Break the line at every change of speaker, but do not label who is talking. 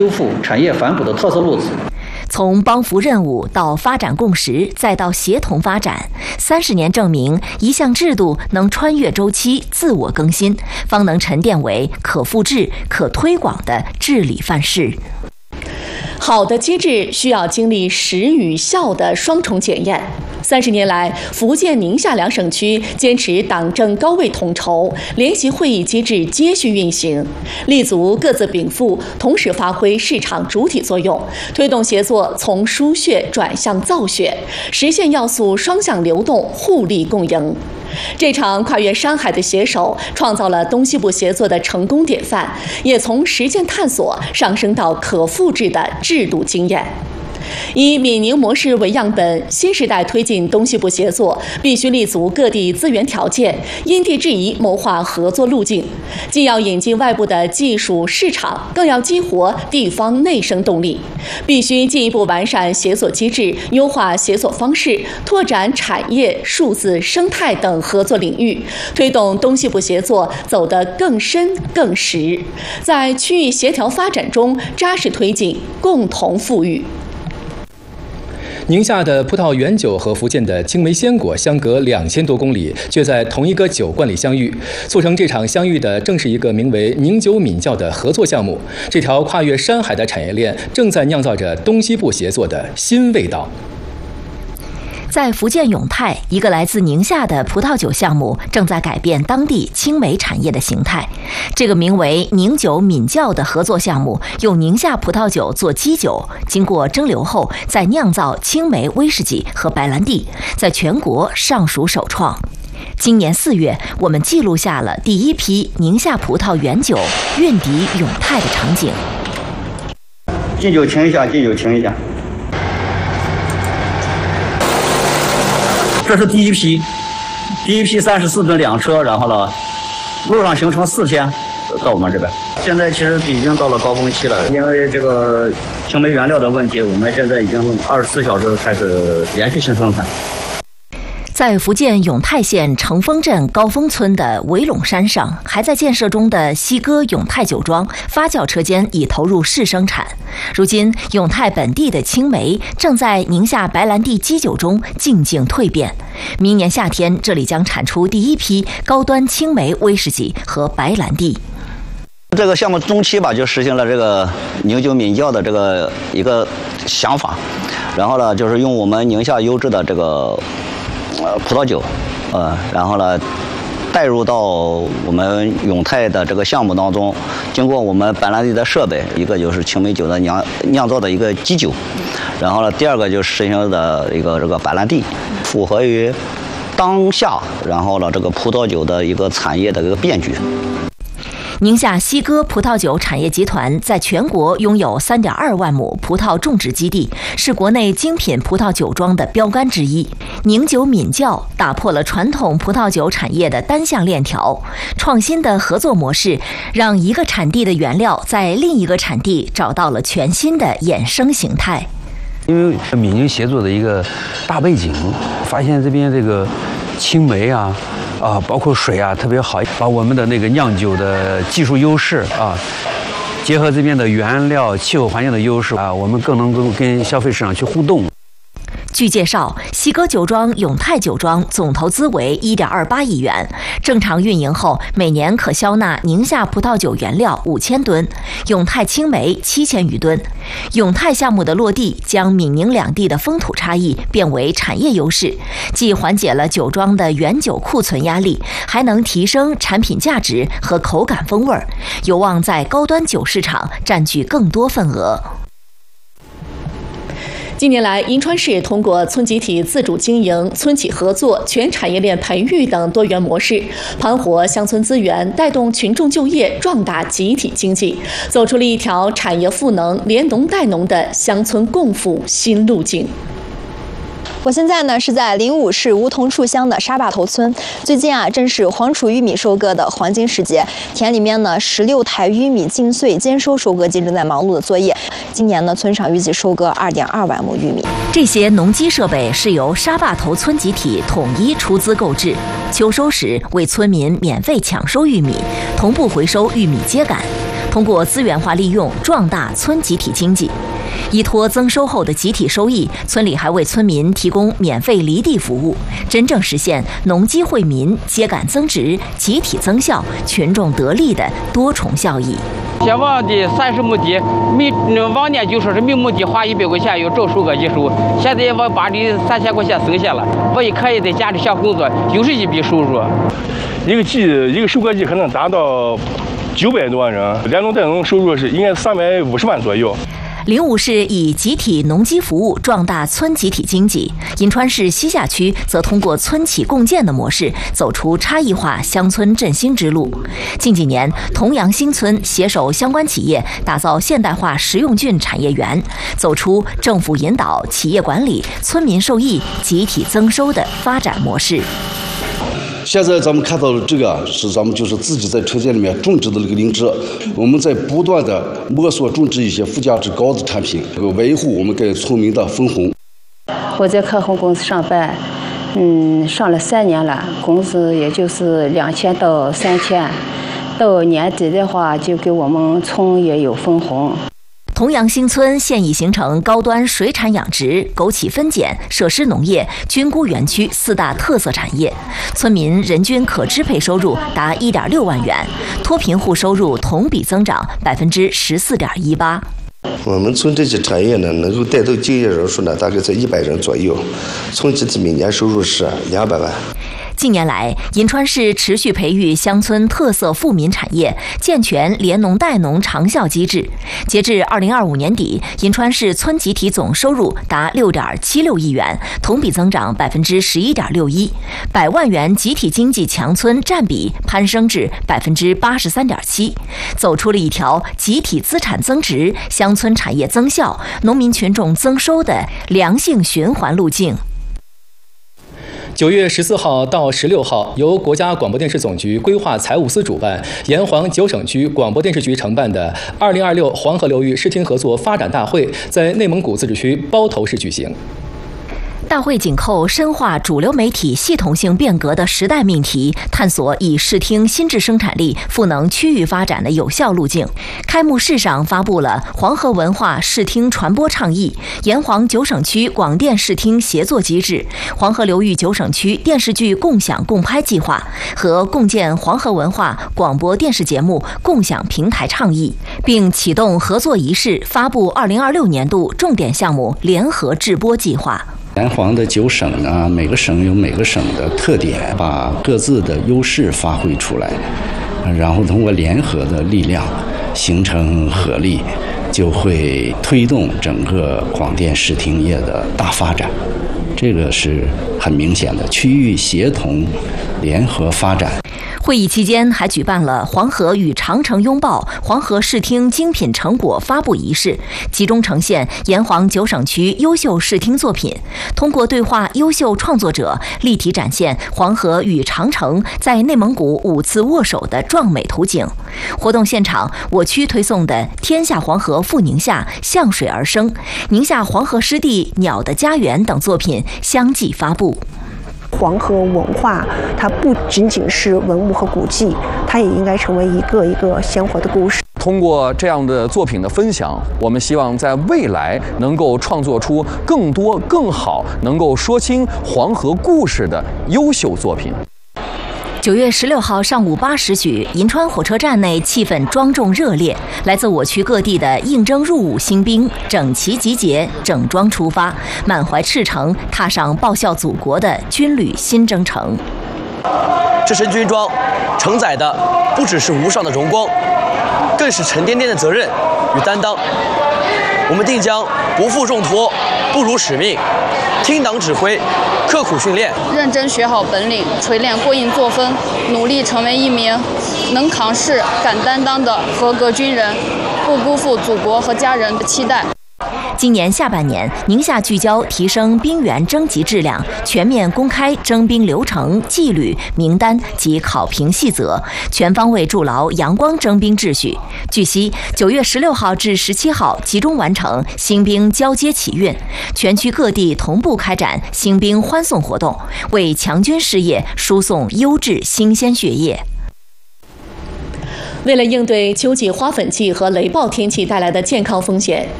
修复产业反哺的特色路子。
从帮扶任务到发展共识，再到协同发展，30年证明，一项制度能穿越周期、自我更新，方能沉淀为可复制、可推广的治理范式。
好的机制需要经历实与效的双重检验。30年来，福建、宁夏两省区坚持党政高位统筹，联席会议机制接续运行，立足各自禀赋，同时发挥市场主体作用，推动协作从输血转向造血，实现要素双向流动、互利共赢。这场跨越山海的携手，创造了东西部协作的成功典范，也从实践探索上升到可复制的制度经验。以闽宁模式为样本，新时代推进东西部协作，必须立足各地资源条件，因地制宜谋划合作路径，既要引进外部的技术市场，更要激活地方内生动力。必须进一步完善协作机制，优化协作方式，拓展产业、数字、生态等合作领域，推动东西部协作走得更深更实，在区域协调发展中扎实推进，共同富裕。
宁夏的葡萄原酒和福建的青梅鲜果相隔2000多公里，却在同一个酒罐里相遇。促成这场相遇的，正是一个名为宁酒闽窖的合作项目。这条跨越山海的产业链，正在酿造着东西部协作的新味道。
在福建永泰，一个来自宁夏的葡萄酒项目正在改变当地青梅产业的形态。这个名为宁酒闽窖的合作项目，用宁夏葡萄酒做基酒，经过蒸馏后再酿造青梅威士忌和白兰地，在全国尚属首创。今年4月，我们记录下了第一批宁夏葡萄原酒运抵永泰的场景。
敬酒请一下，敬酒请一下。这是第一批34吨2车，然后呢，路上行程4天到我们这边。现在其实已经到了高峰期了，因为这个青梅原料的问题，我们现在已经24小时开始连续性生产。
在福建永泰县成丰镇高峰村的围陇山上，还在建设中的西哥永泰酒庄发酵车间已投入试生产。如今，永泰本地的青梅正在宁夏白兰地基酒中静静蜕变。明年夏天，这里将产出第一批高端青梅威士忌和白兰地。
这个项目中期吧，就实行了这个宁酒闽窖的这个一个想法，然后呢，就是用我们宁夏优质的这个葡萄酒，然后呢，带入到我们永泰的这个项目当中，经过我们白兰地的设备，一个就是青梅酒的酿造的一个基酒，然后呢，第二个就是实行的一个这个白兰地，符合于当下，然后呢，这个葡萄酒的一个产业的一个变局。
宁夏西哥葡萄酒产业集团在全国拥有3.2万亩葡萄种植基地，是国内精品葡萄酒庄的标杆之一。宁酒闽窖打破了传统葡萄酒产业的单向链条，创新的合作模式让一个产地的原料在另一个产地找到了全新的衍生形态。
因为闽宁协作的一个大背景，发现这边这个青梅包括水特别好，把我们的那个酿酒的技术优势结合这边的原料、气候环境的优势我们更能够跟消费市场去互动。
据介绍，西哥酒庄永泰酒庄总投资为1.28亿元，正常运营后每年可销纳宁夏葡萄酒原料5000吨，永泰青梅7000余吨。永泰项目的落地，将闽宁两地的风土差异变为产业优势，既缓解了酒庄的原酒库存压力，还能提升产品价值和口感风味，有望在高端酒市场占据更多份额。
近年来，银川市通过村集体自主经营、村企合作、全产业链培育等多元模式，盘活乡村资源，带动群众就业，壮大集体经济，走出了一条产业赋能、连农带农的乡村共富新路径。
我现在呢是在临武市梧桐处乡的沙坝头村，最近正是黄锄玉米收割的黄金时节，田里面呢16台玉米净穗兼收收割机正在忙碌的作业。今年呢，村上预计收割2.2万亩玉米。
这些农机设备是由沙坝头村集体统一出资购置，秋收时为村民免费抢收玉米，同步回收玉米秸秆。 通过资源化利用壮大村集体经济。依托增收后的集体收益，村里还为村民提供免费犁地服务，真正实现农机惠民、秸秆增值、集体增效、群众得利的多重效益。
先往的30亩地，往年就说是每亩地花100块钱，有照收割一收，现在我把这3000块钱省下了，我也可以在家里想工作，又是一笔收入。
一个收割季可能达到900多万人，连农带农收入是应该350万左右。
灵武市以集体农机服务壮大村集体经济，银川市西夏区则通过村企共建的模式，走出差异化乡村振兴之路。近几年，童阳新村携手相关企业，打造现代化食用菌产业园，走出政府引导、企业管理、村民受益、集体增收的发展模式。
现在咱们看到的这个是咱们就是自己在车间里面种植的那个灵芝，我们在不断的摸索种植一些附加值高的产品，维护我们给村民的分红。
我在科红公司上班，上了3年了，工资也就是2000到3000，到年底的话就给我们村也有分红。
童阳新村现已形成高端水产养殖、枸杞分拣、设施农业、菌菇园区4大特色产业，村民人均可支配收入达1.6万元，脱贫户收入同比增长14.18%。
我们村这些产业呢，能够带动就业人数呢，大概在100人左右，村集体每年收入是200万。
近年来，银川市持续培育乡村特色富民产业，健全连农带农长效机制。截至2025年底，银川市村集体总收入达6.76亿元，同比增长11.61%，100万元集体经济强村占比攀升至83.7%，走出了一条集体资产增值、乡村产业增效、农民群众增收的良性循环路径。
9月14号到16号，由国家广播电视总局规划财务司主办，沿黄9省区广播电视局承办的2026黄河流域视听合作发展大会在内蒙古自治区包头市举行。
大会紧扣深化主流媒体系统性变革的时代命题，探索以视听新质生产力赋能区域发展的有效路径。开幕式上发布了黄河文化视听传播倡议、沿黄9省区广电视听协作机制、黄河流域9省区电视剧共享共拍计划和共建黄河文化广播电视节目共享平台倡议，并启动合作仪式，发布2026年度重点项目联合制播计划。
沿黄的9省呢，每个省有每个省的特点，把各自的优势发挥出来，然后通过联合的力量形成合力，就会推动整个广电视听业的大发展。这个是很明显的区域协同联合发展。
会议期间还举办了黄河与长城拥抱黄河视听精品成果发布仪式，集中呈现沿黄9省区优秀视听作品，通过对话优秀创作者，立体展现黄河与长城在内蒙古5次握手的壮美图景。活动现场，我区推送的天下黄河赴宁夏、向水而生、宁夏黄河湿地鸟的家园等作品相继发布。
黄河文化，它不仅仅是文物和古迹，它也应该成为一个一个鲜活的故事。
通过这样的作品的分享，我们希望在未来能够创作出更多、更好、能够说清黄河故事的优秀作品。
9月16号上午8时许，银川火车站内气氛庄重热烈，来自我区各地的应征入伍新兵整齐集结，整装出发，满怀赤诚，踏上报效祖国的军旅新征程。
这身军装承载的不只是无上的荣光，更是沉甸甸的责任与担当。我们定将不负重托，不辱使命，听党指挥，刻苦训练，
认真学好本领，锤炼过硬作风，努力成为一名能扛事、敢担当的合格军人，不辜负祖国和家人的期待。
今年下半年，宁夏聚焦提升兵员征集质量，全面公开征兵流程、纪律、名单及考评细则，全方位筑牢阳光征兵秩序。据悉，9月16号至17号集中完成新兵交接启运，全区各地同步开展新兵欢送活动，为强军事业输送优质新鲜血液。
为了应对秋季花粉季和雷暴天气带来的健康风险，